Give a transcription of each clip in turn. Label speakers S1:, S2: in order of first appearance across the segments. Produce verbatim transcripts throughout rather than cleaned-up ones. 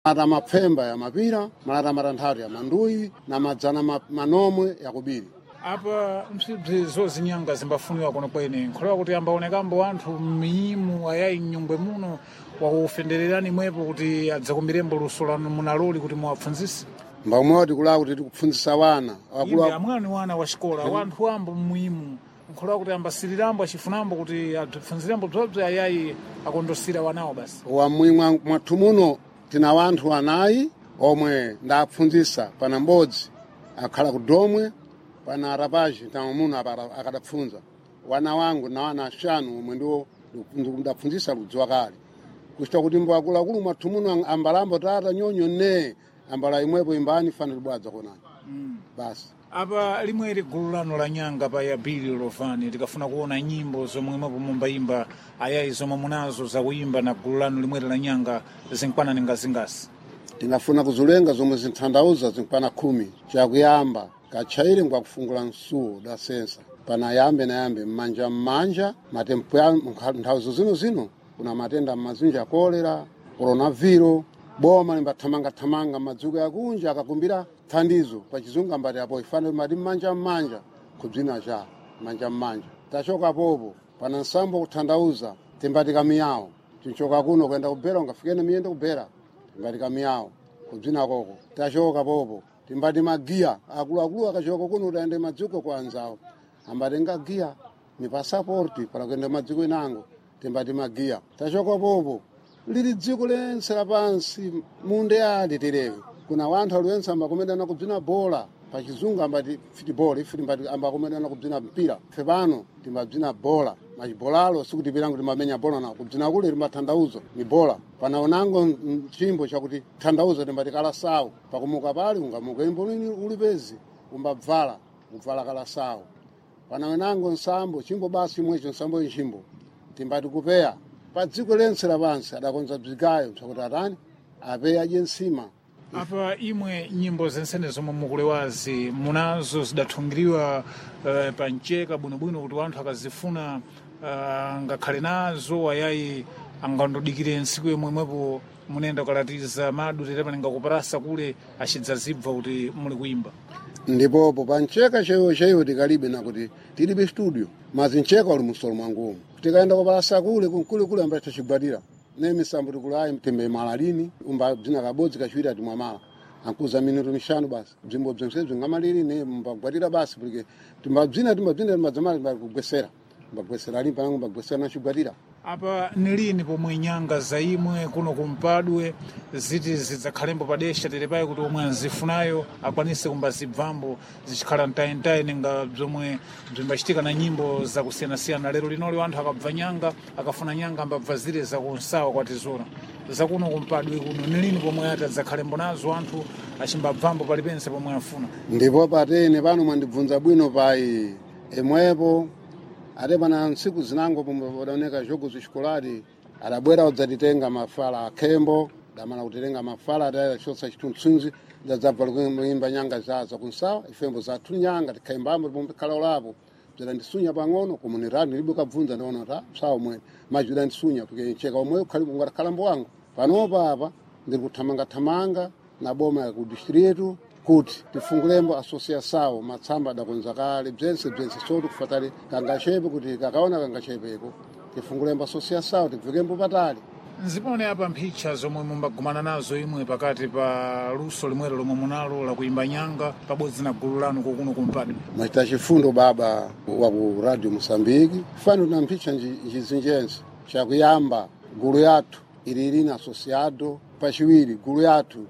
S1: Mata mapfemba ya mapira, malata matanthatu ya manduyi na madzana ma- manomwe ya kubiri.
S2: Apa msibzi zozinyanga zimbafuniwa kuno kwene nkholewa kuti ambaonekambo anthu m'miyimu ayayi mnyungwe muno wakufendererani mwepo kuti adzakumbirembo luso lanu munaloli kuti muwapfunzise
S1: Mbamwoti kula kuti tikupfunzisa wana.
S2: imbe amwani wana wa xikola wanthu ambo m'muyimu nkholewa kuti ambasirirambo achifunambo kuti adzipfunzirembo bzobzo ayayi akondosira wanawo basi.
S1: Wa mwimwa mwathu muno tina wanthu anayi omwe ndapfunzisa pana m'bodzi akhala kudomwe pana arapaji tamwe muno apa- akadapfunza. Wana wangu na wana ashanu omwe ndiwo ndapfunzisa ludziwa kale. Kuchita kuti mbo akuluakulu mwathu muno ambalambo tata nyonyo ne ambala imwepo imbani fana libwadza konani. Basi.
S2: Apa limweri gulu lanu la nyanga pa ya Billy Lovani tikafuna kuona nyimbo zomwe mwepo mumbayimba ayayi zomwe munazo zakuyimba na gulu lanu limweri la nyanga zinkwana ningazingasi.
S1: Tingafuna kuzulenga zomwe zinthandauza zinkwana khumi. Chakuyamba kachaire ngwa kufungula msuwo da sensa. Pana yambe na yambe mmanja mmanja matempo ya nthawizo zino zino kuna matenda mmazinja kolera, koronaviro, boma limbathamanga thamanga madzuko yakunja akakumbira thandizo pachizungu ambati apo ifane mati mmanja mmanja kubzina cha mmanja mmanja. Tachoka popo pana nsambo kuthandauza timbatika miyawo. Tinchoka kuno kwenda kubera ungafikene miyende kubera timbatika miyawo kubzina koko. Tachoka popo timbati magiya akuluakulu akachoka kuno utaende madzuko kwa anzawo. Ambatenga giya ni pasapoti para kwenda madziko inango timbati magiya. Tachoka popo lili dziko lense lapansi munde ali tirewe. Kuna wanthu aliwense ambakomedana kubzina bola pachizungu ambati football ife timbati ambakomedana kubzina mpira. Ife pano timbabzina bola. Machibolalo sikuti pirango timamenya bola na kubzina kule timbathandauzo ni bola. Panaonango chimbo chakuti thandauzo timbati kala sawu. Pakumuka pali ungamuka imbo nini ulipezi umbabvala ubvala kala sawu. Panaonango nsambo chimbo basi mwecho nsambo nchimbo timbati kupeya pa dziko lense lapansi adakonza bzigayo msakuti atani apeya aje nsima.
S2: Apa imwe nyimbo zensene zomwe mukulewazi munazo zidathungiriwa uh, pancheka bwinobwino kuti wanthu akazifuna uh, ngakhale nazo ayayi angandodikire nsiku yomwe mwepo munenda kukalatiza madu tetepa ningakuparasa kule achidzazibva kuti muli kuimba.
S1: Ndipopo pancheka cheyo cheyo tikalibe nakuti tilibe studio mazi ncheka uli musolo mwangumu tikaenda kuparasa kule kule kule ambaye tachibadira ne misambo tikulayi mtembe malalini umba bzina kabodzi kachiwiri ati mwamala ankuza minuto mishanu basi bzimbo bzensebzo ngamaliri ne mbagwadira basi porque timbabzina timbabzina timadzamala timbagwesera mbagwesera limpa nangu mbagwesera nachibadira.
S2: Apa nilini pomwe nyanga zaimwe kuno kumpadwe ziti zidzakhalembo padesha terepayi kuti omwe anzifunayo akwanise kumbazibvambo zichikhala mtayentayi ninga zomwe bzimbachitika na nyimbo zakusiyanasiyana. Lero linoli anthu akabva nyanga akafuna nyanga ambabva zire zakunsawa kwatizora zakuno kumpadwe kuno nilini pomwe ati adzakhalembo nazo anthu achimbabvambo palipense pomwe afuna.
S1: Ndipo patene pano mwandibvunza bwino payi emwepo ate pana ntsiku zinango pomwe podaoneka jogo zishikolati adabwera udzatitenga mafala akhembo damana kutitenga mafala ati chotsa chituntsunzi dzadzabva luimba nyanga zaza kunsawa ifembo zathu nyanga tikhaimbambo pomwe khala olapo bzidandisunya pang'ono komunirani libe kabvunza ndaona ta sawa mwene maji bzidandisunya porque cheka omwe khalipo ngatakhalambo wangu panopa apa ndiri kuthamanga thamanga na boma ya ku distritu kuti tifungulembo asosiasawo matsamba adakonza kale bzense bzense sotu kufatali kangachepe kuti kakaona kangachepeko tifungulembo asosiasawo tibvikembo patali.
S2: Nzipone apa mphicha zomwe mumbagumana nazo imwe pakati pa luso limwero lomwe munalo la kuimba nyanga pabodzi na gulu lanu kokuno kumpadwe.
S1: Mwachita chifundo baba wa ku Radio Mosambiki fano na mphicha njizinjense chakuyamba gulu yathu ili ilina asociado pachiwiri gulu yathu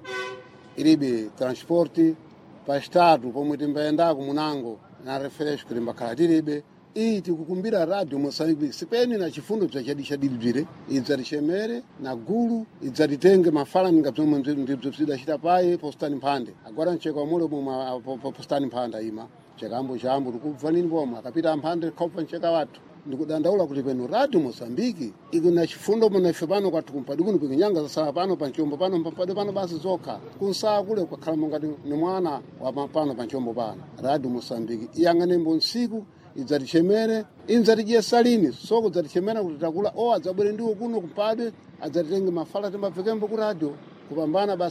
S1: ilibe transporti pachitatu pomwe timbayendako munango na refresh kuti mbakhala tilibe iyi tikukumbira Radio Mosambiki sipeni na chifundo bzachadishadilibzire idzatichemere na gulu idzatitenge mafala ninga bzomwe ndibzo bzidachita paye postani mphande agora mcheka omule pomwe postani mphande ima chekambo chambo tikubva nini pomwe akapita amphande khaupa mcheka wathu ndikudandaula kuti peno Radio Mosambiki ikuna chifundo mona ife pano kwathu kumpadwe kuno pikinyanga zasala pano panchombo pano mpampadwe pano basi zokha kunsaa kule kwakhala mongati ni mwana wa pano panchombo pano. Radio Mosambiki iyang'anembo nsiku idzatichemere indzatijesa lini soko idzatichemera kuti takula o adzabwere ndiwo kuno kumpadwe adzatitenge mafala timbabvekembo ku radio kupambana basi